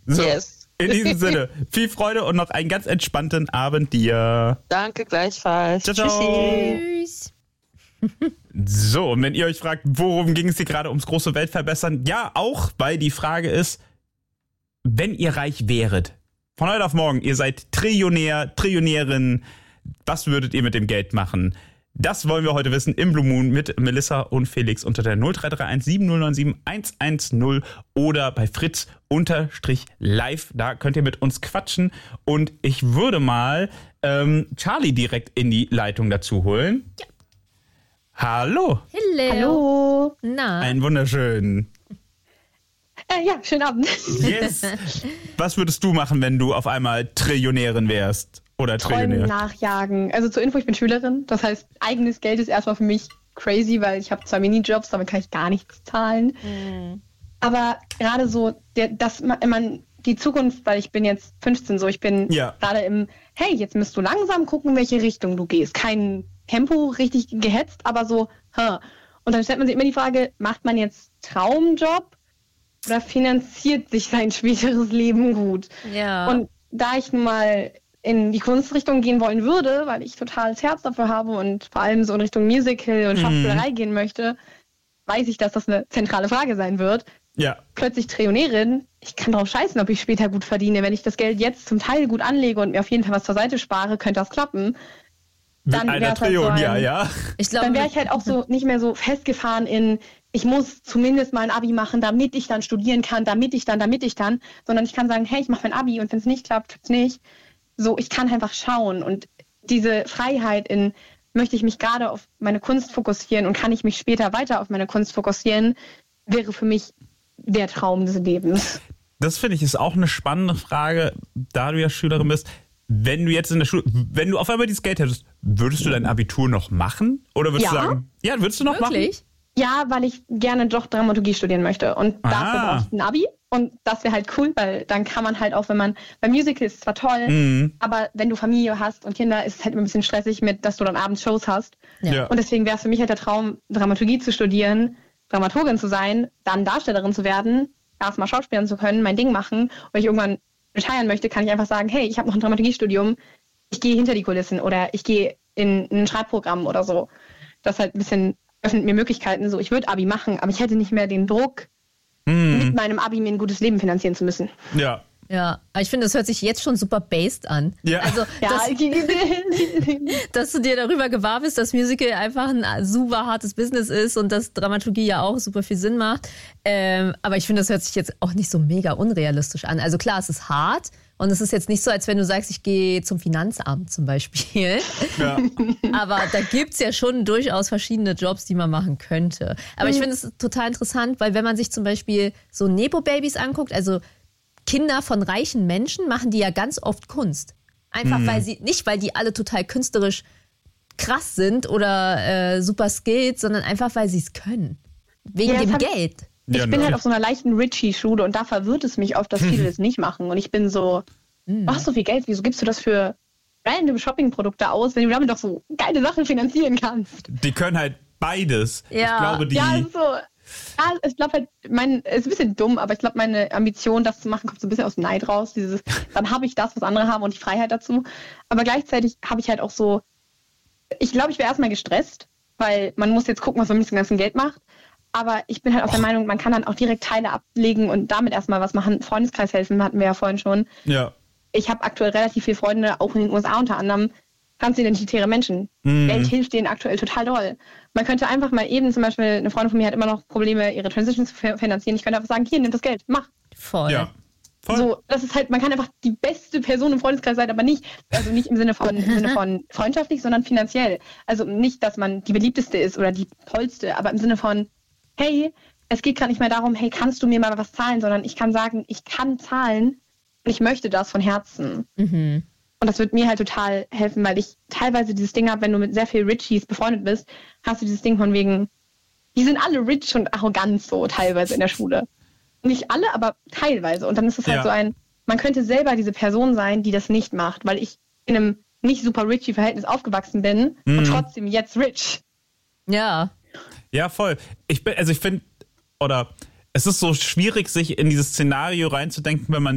So, Yes. in diesem Sinne, viel Freude und noch einen ganz entspannten Abend dir. Danke gleichfalls. Ciao, ciao. Tschüss. So, und wenn ihr euch fragt, worum ging es hier gerade ums große Weltverbessern? Ja, auch, weil die Frage ist, wenn ihr reich wäret, von heute auf morgen, ihr seid Trillionär, Trillionärin, was würdet ihr mit dem Geld machen? Das wollen wir heute wissen im Blue Moon mit Melissa und Felix unter der 0331 7097 110 oder bei Fritz_live. Da könnt ihr mit uns quatschen. Und ich würde mal Charlie direkt in die Leitung dazu holen. Ja. Hallo. Hallo. Na, Einen wunderschönen. Ja, schönen Abend. Yes. Was würdest du machen, wenn du auf einmal Trillionärin wärst? Oder Träumen Trillionär? nachjagen. Also zur Info, ich bin Schülerin. Das heißt, eigenes Geld ist erstmal für mich crazy, weil ich habe 2 Minijobs, damit kann ich gar nichts zahlen. Aber gerade so, dass man die Zukunft, weil ich bin jetzt 15, so ich bin gerade im, hey, jetzt musst du langsam gucken, in welche Richtung du gehst. Kein Tempo richtig gehetzt, aber so, Und dann stellt man sich immer die Frage, macht man jetzt Traumjob oder finanziert sich sein späteres Leben gut? ja. Und da ich nun mal in die Kunstrichtung gehen wollen würde, weil ich total das Herz dafür habe und vor allem so in Richtung Musical und Schauspielerei gehen möchte, weiß ich, dass das eine zentrale Frage sein wird. Ja. Plötzlich Trillionärin, ich kann drauf scheißen, ob ich später gut verdiene. Wenn ich das Geld jetzt zum Teil gut anlege und mir auf jeden Fall was zur Seite spare, könnte das klappen. Mit Dann einer wär's halt Trillion, so ein- ja. Ich glaube, Dann wäre ich halt auch so nicht mehr so festgefahren in, ich muss zumindest mal ein Abi machen, damit ich dann studieren kann, damit ich dann, sondern ich kann sagen, hey, ich mache mein Abi und wenn es nicht klappt, klappt es nicht. So, ich kann einfach schauen und diese Freiheit in, möchte ich mich gerade auf meine Kunst fokussieren und kann ich mich später weiter auf meine Kunst fokussieren, wäre für mich der Traum des Lebens. Das finde ich ist auch eine spannende Frage, da du ja Schülerin bist. Wenn du jetzt in der Schule, wenn du auf einmal dieses Geld hättest, würdest du dein Abitur noch machen? Oder würdest du Ja. sagen, ja, würdest du noch wirklich? Ja, weil ich gerne doch Dramaturgie studieren möchte und dafür Ah. brauche ich ein Abi und das wäre halt cool, weil dann kann man halt auch, wenn man, bei Musicals ist zwar toll, aber wenn du Familie hast und Kinder, ist es halt immer ein bisschen stressig mit, dass du dann abends Shows hast. Ja. Und deswegen wäre es für mich halt der Traum, Dramaturgie zu studieren, Dramaturgin zu sein, dann Darstellerin zu werden, erstmal schauspielern zu können, mein Ding machen. Und wenn ich irgendwann retiren möchte, kann ich einfach sagen, hey, ich habe noch ein Dramaturgiestudium, ich gehe hinter die Kulissen oder ich gehe in ein Schreibprogramm oder so. Das halt ein bisschen öffnet mir Möglichkeiten, so ich würde Abi machen, aber ich hätte nicht mehr den Druck, mit meinem Abi mir ein gutes Leben finanzieren zu müssen. Ja. Ja, aber ich finde, das hört sich jetzt schon super based an. Ja. Also, dass du dir darüber gewahr bist, dass Musical einfach ein super hartes Business ist und dass Dramaturgie ja auch super viel Sinn macht. Aber ich finde, das hört sich jetzt auch nicht so mega unrealistisch an. Also klar, es ist hart und es ist jetzt nicht so, als wenn du sagst, ich gehe zum Finanzamt zum Beispiel. Ja. Aber da gibt's ja schon durchaus verschiedene Jobs, die man machen könnte. Aber ich finde es total interessant, weil wenn man sich zum Beispiel so Nepo-Babys anguckt, also Kinder von reichen Menschen machen die ja ganz oft Kunst. Einfach weil die alle total künstlerisch krass sind oder super skilled, sondern einfach weil sie es können. Wegen Ja, dem das hab- Geld. Ich bin halt auf so einer leichten Richie-Schule und da verwirrt es mich oft, dass viele das nicht machen. Und ich bin so, machst so viel Geld, wieso gibst du das für random Shopping-Produkte aus, wenn du damit doch so geile Sachen finanzieren kannst? Die können halt beides. Ja. Ich glaube, die. Ja, also, ja, ich glaube halt, es ist ein bisschen dumm, aber ich glaube, meine Ambition, das zu machen, kommt so ein bisschen aus Neid raus. Dann habe ich das, was andere haben und die Freiheit dazu. Aber gleichzeitig habe ich halt auch so, ich glaube, ich wäre erstmal gestresst, weil man muss jetzt gucken, was man mit dem ganzen Geld macht. Aber ich bin halt auch der Meinung, man kann dann auch direkt Teile ablegen und damit erstmal was machen. Freundeskreis helfen, hatten wir ja vorhin schon. Ja. Ich habe aktuell relativ viele Freunde, auch in den USA unter anderem, transidentitäre Menschen. Geld hilft denen aktuell total doll. Man könnte einfach mal eben, zum Beispiel, eine Freundin von mir hat immer noch Probleme, ihre Transition zu finanzieren. Ich könnte einfach sagen, hier, nimm das Geld, mach. Voll. Ja. Voll. So, das ist halt, man kann einfach die beste Person im Freundeskreis sein, aber nicht, also nicht im Sinne von freundschaftlich, sondern finanziell. Also nicht, dass man die beliebteste ist oder die tollste, aber im Sinne von, hey, es geht gerade nicht mehr darum, hey, kannst du mir mal was zahlen, sondern ich kann sagen, ich kann zahlen und ich möchte das von Herzen. Und das wird mir halt total helfen, weil ich teilweise dieses Ding habe, wenn du mit sehr viel Richies befreundet bist, hast du dieses Ding von wegen, die sind alle rich und arrogant so teilweise in der Schule. Nicht alle, aber teilweise. Und dann ist es halt so man könnte selber diese Person sein, die das nicht macht, weil ich in einem nicht super richy Verhältnis aufgewachsen bin und trotzdem jetzt rich. Ja. Ja, voll. Ich finde, oder es ist so schwierig, sich in dieses Szenario reinzudenken, wenn man